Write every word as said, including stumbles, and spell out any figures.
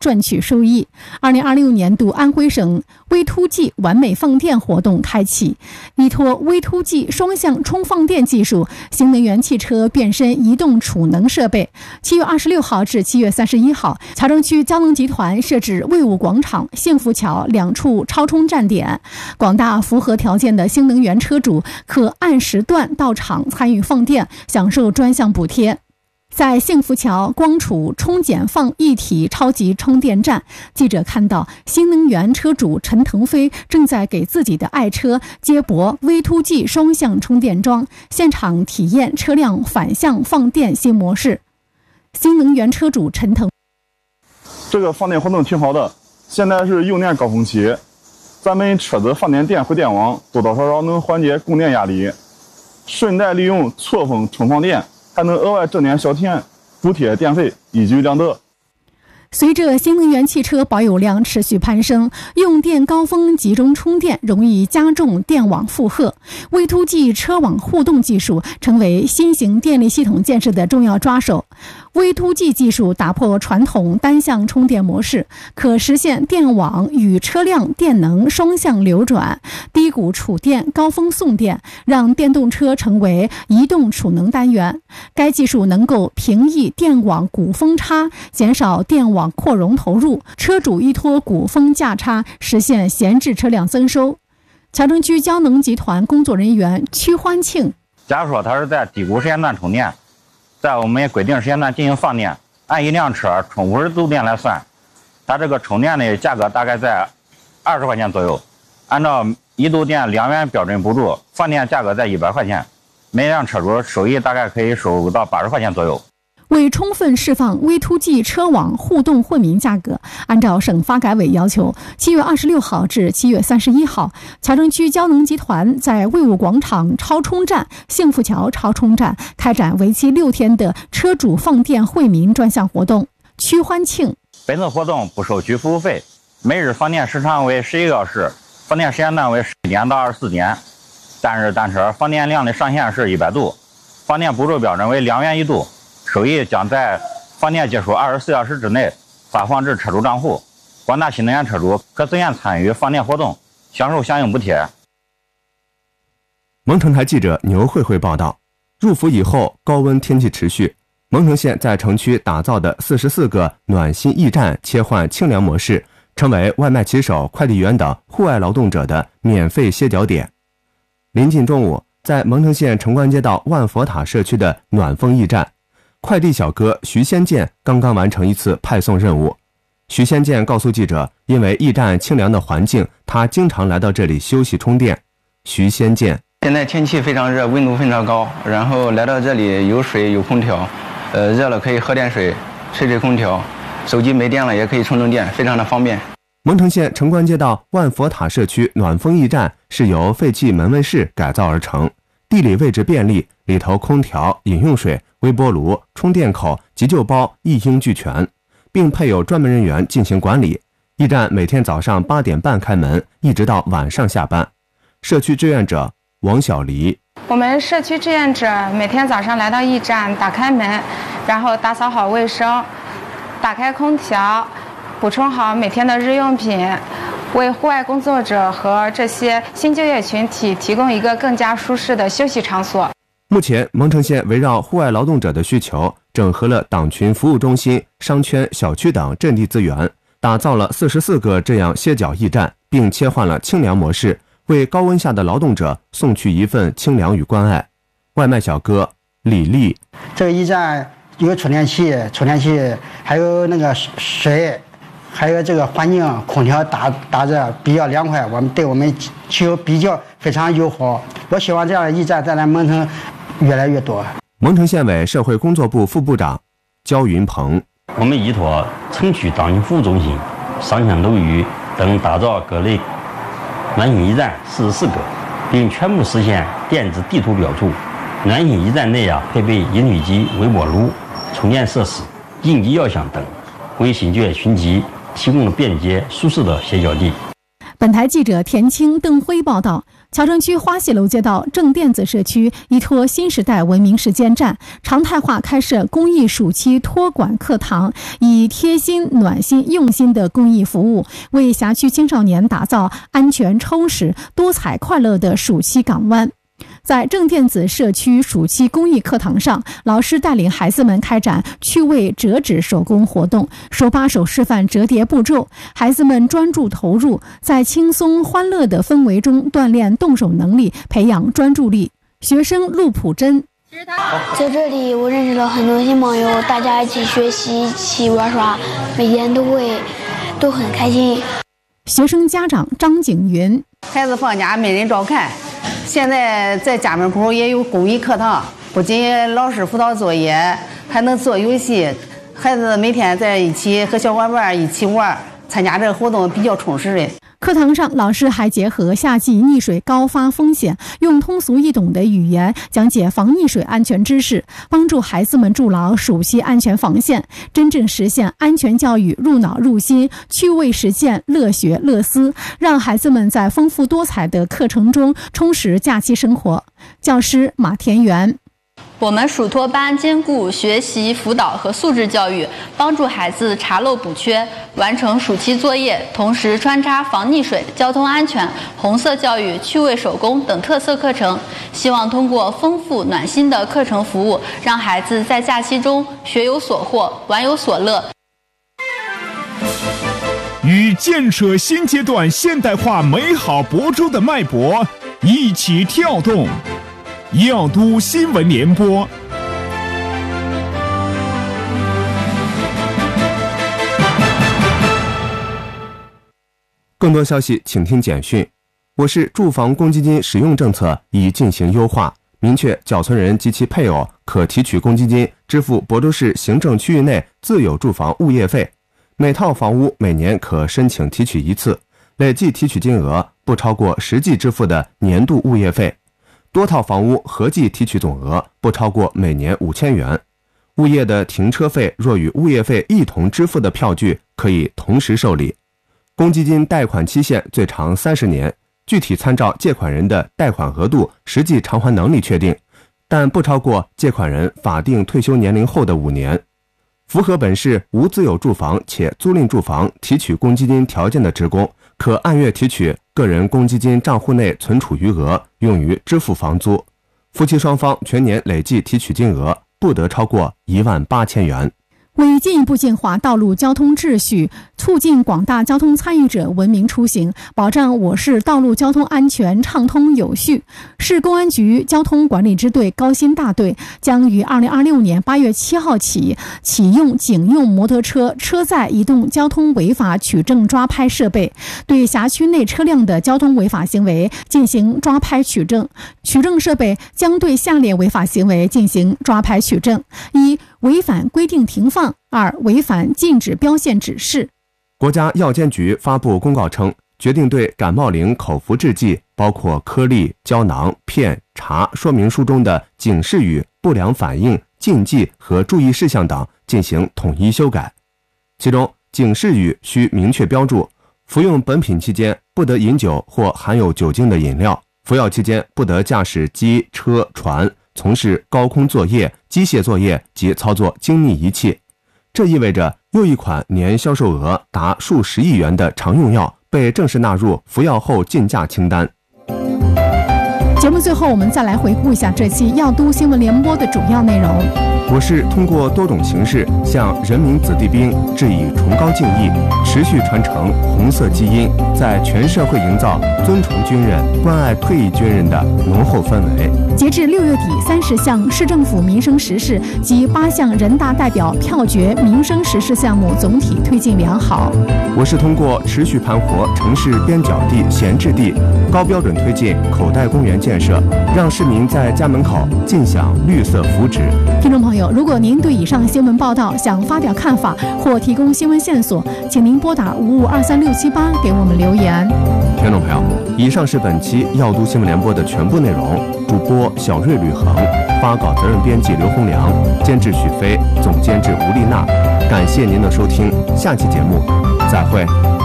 赚取收益。二零二六年度安徽省 V to G 完美放电活动开启，依托 V to G 双向充放电技术，新能源汽车变身移动储能设备。七月二十六号至七月三十一号，桥城区交能集团设置卫武广场、幸福桥两处超充站点，广大符合条件的新能源车主可按时段到场参与放电，享受专项补贴。在幸福桥光储充减放一体超级充电站，记者看到新能源车主陈腾飞正在给自己的爱车接驳 V to G 双向充电桩，现场体验车辆反向放电新模式。新能源车主陈腾， 这个放电活动挺好的，现在是用电高峰期，咱们车子放电电回电网，多多少少能缓解供电压力，顺带利用错峰充放电，还能额外挣点小钱，补贴电费，一举两得。 随着新能源汽车保有量持续攀升，用电高峰集中充电容易加重电网负荷。V to G 车网互动技术成为新型电力系统建设的重要抓手。V to G 技术打破传统单向充电模式，可实现电网与车辆电能双向流转，低谷储电，高峰送电，让电动车成为移动储能单元。该技术能够平抑电网鼓风差，减少电网扩容投入，车主依托鼓风价差实现闲置车辆增收。桥城区交能集团工作人员屈欢庆， 假如说它是在低谷时间段充电，在我们规定时间段进行放电，按一辆车充五十度电来算，它这个充电的价格大概在二十块钱左右。按照一度电两元标准补助，放电价格在一百块钱，每辆车主收益大概可以收到八十块钱左右。 为充分释放 V to G 车网互动惠民价格，按照省发改委要求，七月二十六号至七月三十一号，桥城区交能集团在卫武广场超充站、幸福桥超充站开展为期六天的车主放电惠民专项活动。屈欢庆， 本次活动不收取服务费，每日放电时长为十一个小时，放电时间段为十一点到二十四点，单日单车放电量的上限是一百度，放电补助标准为两元一度。收益将在放电结束二十四小时之内发放至车主账户，广大新能源车主可自愿参与放电活动，享受相应补贴。 蒙城台记者牛慧慧报道，入伏以后高温天气持续，蒙城县在城区打造的四十四个暖心驿站切换清凉模式，成为外卖骑手、快递员等户外劳动者的免费歇脚点。临近中午，在蒙城县城关街道万佛塔社区的暖风驿站，快递小哥徐先建刚刚完成一次派送任务。徐先建告诉记者，因为驿站清凉的环境，他经常来到这里休息充电。徐先建， 现在天气非常热，温度非常高，然后来到这里有水有空调，呃，热了可以喝点水，吹吹空调，手机没电了也可以充充电，非常的方便。 蒙城县城关街道万佛塔社区暖风驿站是由废弃门卫室改造而成，地理位置便利，里头空调、饮用水、微波炉、充电口、急救包一应俱全，并配有专门人员进行管理。驿站每天早上八点半开门，一直到晚上下班。社区志愿者王小黎， 我们社区志愿者每天早上来到驿站，打开门，然后打扫好卫生，打开空调，补充好每天的日用品，为户外工作者和这些新就业群体提供一个更加舒适的休息场所。 目前，蒙城县围绕户外劳动者的需求，整合了党群服务中心、商圈、小区等阵地资源，打造了四十四个这样歇脚驿站，并切换了清凉模式，为高温下的劳动者送去一份清凉与关爱。外卖小哥李丽， 这个驿站有充电器、充电器，还有那个水，还有这个环境空调打打着比较凉快，我们对我们骑友比较非常友好。我希望这样的驿站在咱蒙城越来越多。 蒙城县委社会工作部副部长焦云鹏， 我们依托城区党群服务中心、商圈楼宇等，打造各类暖心驿站四十四个，并全部实现电子地图标注。暖心驿站内啊，配备饮水机、微波炉、充电设施、应急药箱等，为新就业群体提供了便捷舒适的歇脚地。 本台记者田青、邓辉报道。桥城区花溪楼街道正电子社区依托新时代文明实践站，常态化开设公益暑期托管课堂，以贴心、暖心、用心的公益服务，为辖区青少年打造安全、充实、多彩、快乐的暑期港湾。在正电子社区暑期公益课堂上，老师带领孩子们开展趣味折纸手工活动，手把手示范折叠步骤，孩子们专注投入，在轻松欢乐的氛围中锻炼动手能力，培养专注力。学生陆普珍， 在这里我认识了很多新朋友，大家一起学习，一起玩耍，每天都会都很开心。 学生家长张景云， 孩子放假没人照看，现在在家门口也有公益课堂，不仅老师辅导作业，还能做游戏，孩子每天在一起和小伙伴一起玩，参加这个活动比较充实的。 课堂上，老师还结合夏季溺水高发风险，用通俗易懂的语言讲解防溺水安全知识，帮助孩子们筑牢暑期安全防线，真正实现安全教育入脑入心，趣味实践乐学乐思，让孩子们在丰富多彩的课程中充实假期生活。教师马田园， 我们暑托班兼顾学习辅导和素质教育，帮助孩子查漏补缺，完成暑期作业，同时穿插防溺水、交通安全、红色教育、趣味手工等特色课程，希望通过丰富暖心的课程服务，让孩子在假期中学有所获，玩有所乐。 与建设新阶段现代化美好亳州的脉搏一起跳动，耀都新闻联播。 更多消息请听简讯。我市住房公积金使用政策已进行优化，明确缴存人及其配偶可提取公积金支付亳州市行政区域内自有住房物业费，每套房屋每年可申请提取一次，累计提取金额不超过实际支付的年度物业费，多套房屋合计提取总额不超过每年五千元。物业的停车费若与物业费一同支付的票据可以同时受理。公积金贷款期限最长三十年，具体参照借款人的贷款额度、实际偿还能力确定，但不超过借款人法定退休年龄后的五年。符合本市无自有住房且租赁住房提取公积金条件的职工，可按月提取个人公积金账户内存储余额，用于支付房租。夫妻双方全年累计提取金额不得超过一万八千元。 为进一步净化道路交通秩序，促进广大交通参与者文明出行，保障我市道路交通安全畅通有序，市公安局交通管理支队高新大队将于二零二六年八月七号起启用警用摩托车车载移动交通违法取证抓拍设备，对辖区内车辆的交通违法行为进行抓拍取证。取证设备将对下列违法行为进行抓拍取证：一、违反规定停放；二、违反禁止标线指示。 国家药监局发布公告称，决定对感冒灵口服制剂，包括颗粒、胶囊、片、茶说明书中的警示语、不良反应、禁忌和注意事项等进行统一修改。其中，警示语需明确标注：服用本品期间不得饮酒或含有酒精的饮料；服药期间不得驾驶机、车、船，从事高空作业、机械作业及操作精密仪器。这意味着又一款年销售额达数十亿元的常用药被正式纳入服药后禁驾清单。 节目最后，我们再来回顾一下这期耀都新闻联播的主要内容。 我市通过多种形式向人民子弟兵致以崇高敬意，持续传承红色基因，在全社会营造尊崇军人、关爱退役军人的浓厚氛围。 截至六月底，三十项市政府民生实事及八项人大代表票决民生实事项目总体推进良好。 我市通过持续盘活城市边角地、闲置地，高标准推进口袋公园建设，让市民在家门口尽享绿色福祉。 听众朋友，如果您对以上新闻报道想发表看法或提供新闻线索，请您拨打五五二三六七八给我们留言。 听众朋友，以上是本期耀都新闻联播的全部内容。主播小瑞吕恒，发稿责任编辑刘洪良，监制许飞，总监制吴丽娜。感谢您的收听，下期节目再会。